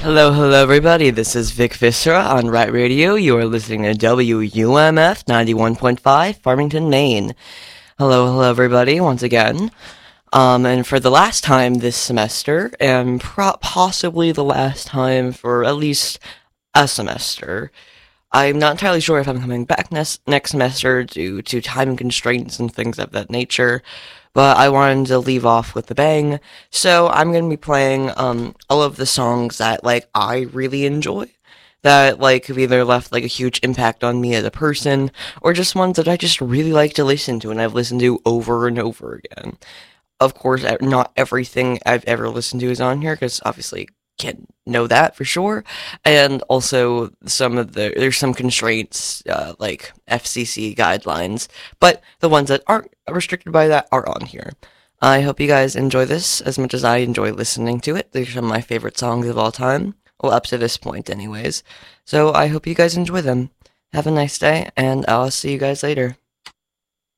Hello, hello, everybody. This is Vic Viscera on Right Radio. You are listening to WUMF 91.5, Farmington, Maine. Hello, hello, everybody, once again. And for the last time this semester, and possibly the last time for at least a semester, I'm not entirely sure if I'm coming back next semester due to time constraints and things of that nature, but I wanted to leave off with a bang, so I'm gonna be playing all of the songs that I really enjoy, that have either left a huge impact on me as a person, or just ones that I just really like to listen to and I've listened to over and over again. Of course, not everything I've ever listened to is on here, because obviously can't know that for sure. And also, there's some constraints, like FCC guidelines, but the ones that aren't restricted by that are on here. I hope you guys enjoy this as much as I enjoy listening to it. These are some of my favorite songs of all time. Well, up to this point, anyways. So I hope you guys enjoy them. Have a nice day, and I'll see you guys later.